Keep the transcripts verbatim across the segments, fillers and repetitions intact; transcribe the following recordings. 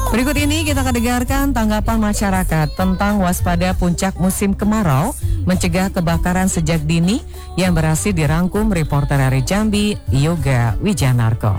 Berikut ini kita akan dengarkan tanggapan masyarakat tentang waspada puncak musim kemarau, mencegah kebakaran sejak dini yang berhasil dirangkum reporter dari Jambi, Yoga Wijanarko.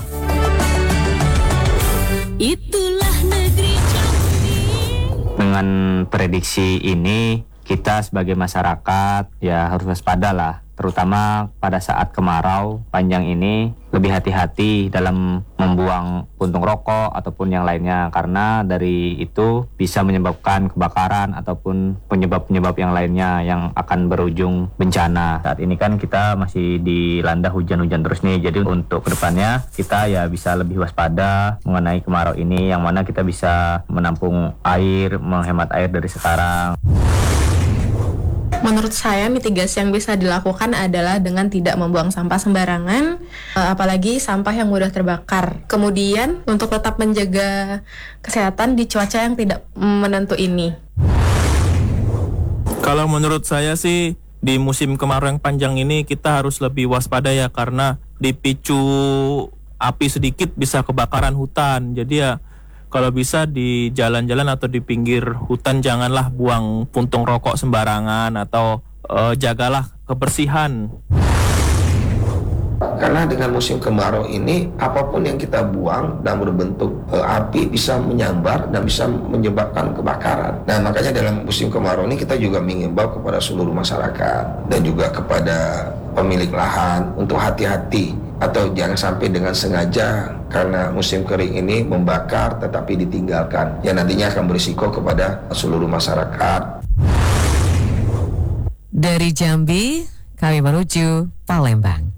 Itulah negeri Jambi. Dengan prediksi ini, kita sebagai masyarakat ya harus waspada lah, terutama pada saat kemarau panjang ini, lebih hati-hati dalam membuang puntung rokok ataupun yang lainnya, karena dari itu bisa menyebabkan kebakaran ataupun penyebab-penyebab yang lainnya yang akan berujung bencana. Saat ini kan kita masih dilanda hujan-hujan terus nih, jadi untuk kedepannya kita ya bisa lebih waspada mengenai kemarau ini, yang mana kita bisa menampung air, menghemat air dari sekarang. Menurut saya mitigasi yang bisa dilakukan adalah dengan tidak membuang sampah sembarangan, apalagi sampah yang mudah terbakar. Kemudian untuk tetap menjaga kesehatan di cuaca yang tidak menentu ini. Kalau menurut saya sih di musim kemarau yang panjang ini kita harus lebih waspada ya, karena dipicu api sedikit bisa kebakaran hutan. Jadi ya kalau bisa di jalan-jalan atau di pinggir hutan janganlah buang puntung rokok sembarangan, atau uh, jagalah kebersihan. Karena dengan musim kemarau ini, apapun yang kita buang dan berbentuk e, api bisa menyambar dan bisa menyebabkan kebakaran. Nah, makanya dalam musim kemarau ini kita juga mengimbau kepada seluruh masyarakat dan juga kepada pemilik lahan untuk hati-hati atau jangan sampai dengan sengaja karena musim kering ini membakar tetapi ditinggalkan, yang nantinya akan berisiko kepada seluruh masyarakat. Dari Jambi, kami menuju Palembang.